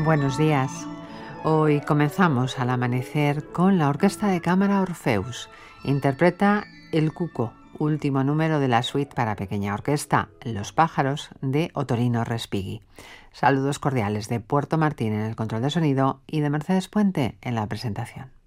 Buenos días. Hoy comenzamos al amanecer con la Orquesta de Cámara Orfeus. Interpreta El Cuco, último número de la suite para pequeña orquesta, Los pájaros, de Ottorino Respighi. Saludos cordiales de Puerto Martín en el control de sonido y de Mercedes Puente en la presentación.